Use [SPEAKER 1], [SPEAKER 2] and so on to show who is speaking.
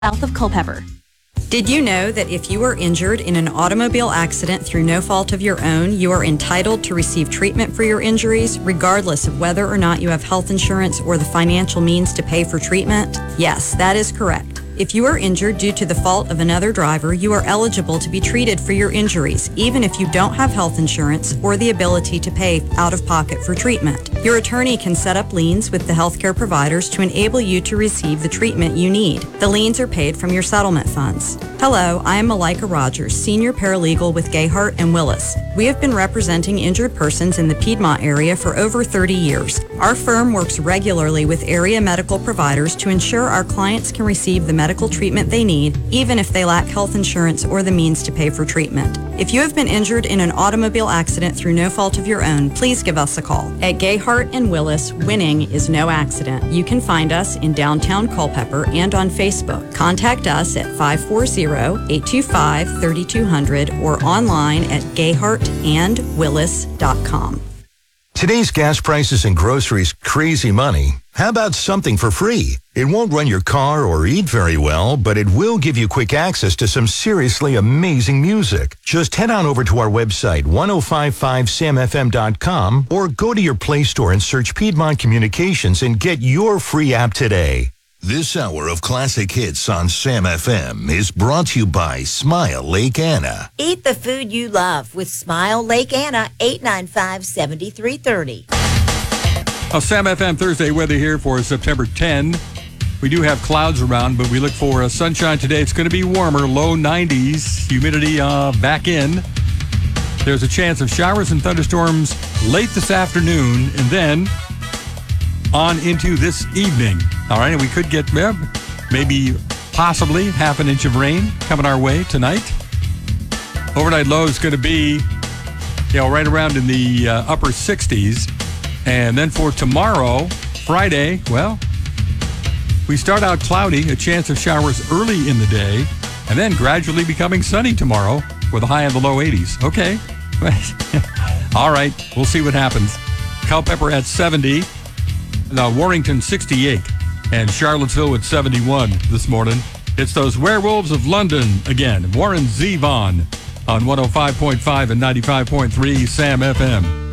[SPEAKER 1] south of Culpeper.
[SPEAKER 2] Did you know that if you are injured in an automobile accident through no fault of your own, you are entitled to receive treatment for your injuries, regardless of whether or not you have health insurance or the financial means to pay for treatment? Yes, that is correct. If you are injured due to the fault of another driver, you are eligible to be treated for your injuries, even if you don't have health insurance or the ability to pay out of pocket for treatment. Your attorney can set up liens with the healthcare providers to enable you to receive the treatment you need. The liens are paid from your settlement funds. Hello, I am Malika Rogers, Senior Paralegal with Gayhart and Willis. We have been representing injured persons in the Piedmont area for over 30 years. Our firm works regularly with area medical providers to ensure our clients can receive the medical treatment they need, even if they lack health insurance or the means to pay for treatment. If you have been injured in an automobile accident through no fault of your own, please give us a call. At Gayhart and Willis, winning is no accident. You can find us in downtown Culpeper and on Facebook. Contact us at 540-825-3200 or online at gayhartandwillis.com.
[SPEAKER 3] Today's gas prices and groceries crazy money. How about something for free? It won't run your car or eat very well, but it will give you quick access to some seriously amazing music. Just head on over to our website, 1055samfm.com, or go to your Play Store and search Piedmont Communications and get your free app today. This hour of classic hits on Sam FM is brought to you by Smile Lake Anna.
[SPEAKER 4] Eat the food you love with Smile Lake Anna, 895-7330.
[SPEAKER 5] Sam FM Thursday weather here for September 10. We do have clouds around, but we look for sunshine today. It's going to be warmer, low 90s, humidity back in. There's a chance of showers and thunderstorms late this afternoon, and then on into this evening. All right, and we could get maybe possibly half an inch of rain coming our way tonight. Overnight low is going to be, right around in the upper 60s. And then for tomorrow, Friday, we start out cloudy, a chance of showers early in the day, and then gradually becoming sunny tomorrow with a high in the low 80s. Okay. All right, we'll see what happens. Culpeper at 70. Warrington 68 and Charlottesville at 71 this morning. It's those Werewolves of London again. Warren Zevon on 105.5 and 95.3 Sam FM.